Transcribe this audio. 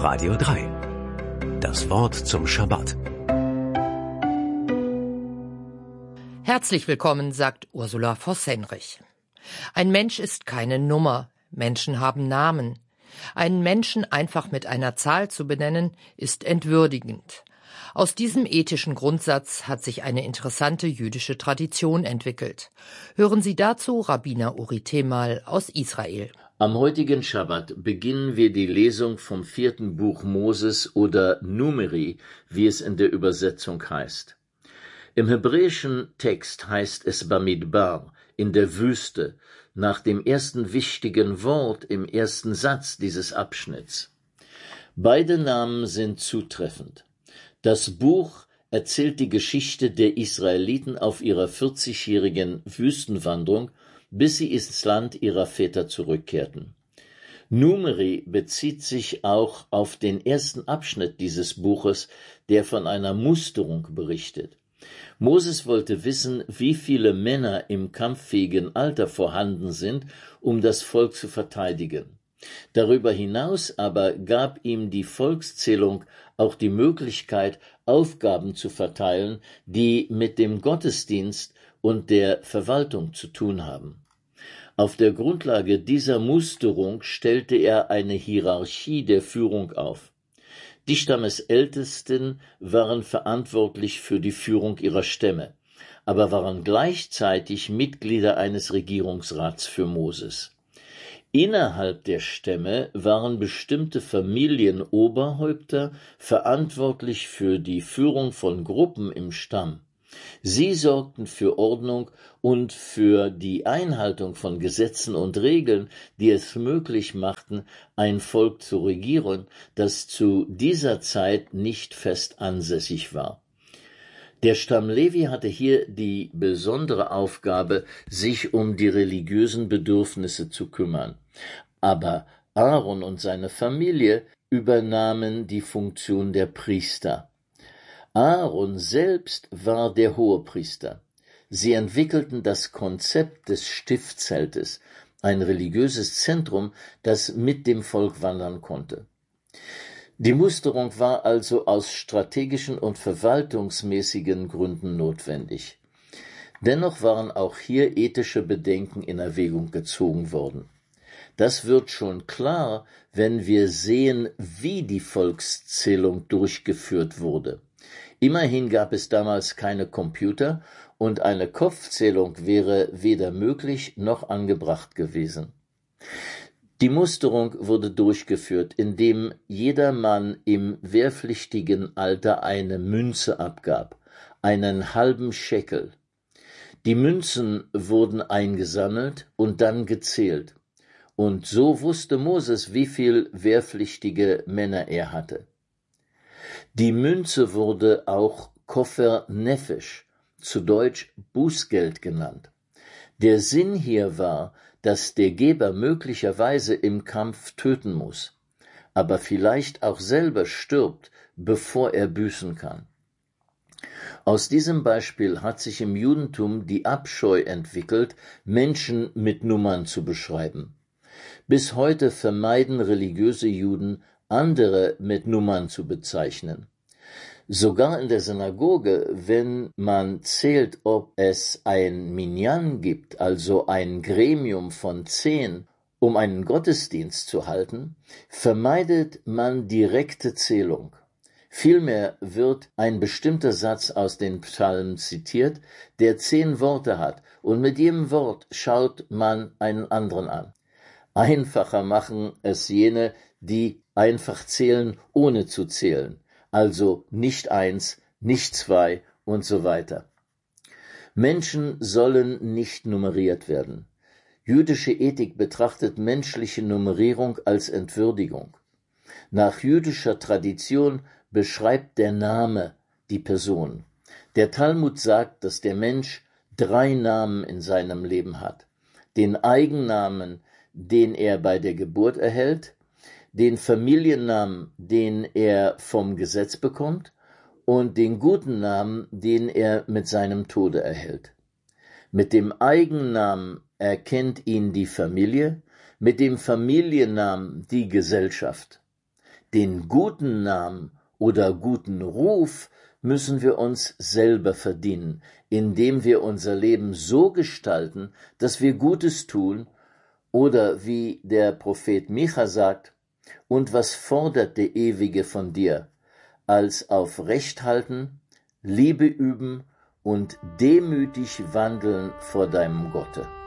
Radio 3. Das Wort zum Schabbat. Herzlich willkommen, sagt Ursula Voss-Henrich. Ein Mensch ist keine Nummer. Menschen haben Namen. Einen Menschen einfach mit einer Zahl zu benennen, ist entwürdigend. Aus diesem ethischen Grundsatz hat sich eine interessante jüdische Tradition entwickelt. Hören Sie dazu Rabbiner Uri Temal aus Israel. Am heutigen Schabbat beginnen wir die Lesung vom 4. Buch Moses oder Numeri, wie es in der Übersetzung heißt. Im hebräischen Text heißt es Bamidbar, in der Wüste, nach dem ersten wichtigen Wort im ersten Satz dieses Abschnitts. Beide Namen sind zutreffend. Das Buch erzählt die Geschichte der Israeliten auf ihrer 40-jährigen Wüstenwanderung, bis sie ins Land ihrer Väter zurückkehrten. Numeri bezieht sich auch auf den ersten Abschnitt dieses Buches, der von einer Musterung berichtet. Moses wollte wissen, wie viele Männer im kampffähigen Alter vorhanden sind, um das Volk zu verteidigen. Darüber hinaus aber gab ihm die Volkszählung auch die Möglichkeit, Aufgaben zu verteilen, die mit dem Gottesdienst und der Verwaltung zu tun haben. Auf der Grundlage dieser Musterung stellte er eine Hierarchie der Führung auf. Die Stammesältesten waren verantwortlich für die Führung ihrer Stämme, aber waren gleichzeitig Mitglieder eines Regierungsrats für Moses. Innerhalb der Stämme waren bestimmte Familienoberhäupter verantwortlich für die Führung von Gruppen im Stamm. Sie sorgten für Ordnung und für die Einhaltung von Gesetzen und Regeln, die es möglich machten, ein Volk zu regieren, das zu dieser Zeit nicht fest ansässig war. Der Stamm Levi hatte hier die besondere Aufgabe, sich um die religiösen Bedürfnisse zu kümmern. Aber Aaron und seine Familie übernahmen die Funktion der Priester. Aaron selbst war der Hohepriester. Sie entwickelten das Konzept des Stiftzeltes, ein religiöses Zentrum, das mit dem Volk wandern konnte. Die Musterung war also aus strategischen und verwaltungsmäßigen Gründen notwendig. Dennoch waren auch hier ethische Bedenken in Erwägung gezogen worden. Das wird schon klar, wenn wir sehen, wie die Volkszählung durchgeführt wurde. Immerhin gab es damals keine Computer und eine Kopfzählung wäre weder möglich noch angebracht gewesen. Die Musterung wurde durchgeführt, indem jeder Mann im wehrpflichtigen Alter eine Münze abgab, einen halben Schekel. Die Münzen wurden eingesammelt und dann gezählt. Und so wusste Moses, wie viel wehrpflichtige Männer er hatte. Die Münze wurde auch Kofer Nefesh, zu Deutsch Bußgeld genannt. Der Sinn hier war, dass der Geber möglicherweise im Kampf töten muss, aber vielleicht auch selber stirbt, bevor er büßen kann. Aus diesem Beispiel hat sich im Judentum die Abscheu entwickelt, Menschen mit Nummern zu beschreiben. Bis heute vermeiden religiöse Juden, andere mit Nummern zu bezeichnen. Sogar in der Synagoge, wenn man zählt, ob es ein Minyan gibt, also ein Gremium von 10, um einen Gottesdienst zu halten, vermeidet man direkte Zählung. Vielmehr wird ein bestimmter Satz aus den Psalmen zitiert, der 10 Worte hat, und mit jedem Wort schaut man einen anderen an. Einfacher machen es jene, die einfach zählen, ohne zu zählen. Also nicht 1, nicht 2 und so weiter. Menschen sollen nicht nummeriert werden. Jüdische Ethik betrachtet menschliche Nummerierung als Entwürdigung. Nach jüdischer Tradition beschreibt der Name die Person. Der Talmud sagt, dass der Mensch 3 Namen in seinem Leben hat. Den Eigennamen, den er bei der Geburt erhält, den Familiennamen, den er vom Gesetz bekommt, und den guten Namen, den er mit seinem Tode erhält. Mit dem Eigennamen erkennt ihn die Familie, mit dem Familiennamen die Gesellschaft. Den guten Namen oder guten Ruf müssen wir uns selber verdienen, indem wir unser Leben so gestalten, dass wir Gutes tun, oder wie der Prophet Micha sagt: Und was fordert der Ewige von dir, als auf Recht halten, Liebe üben und demütig wandeln vor deinem Gotte?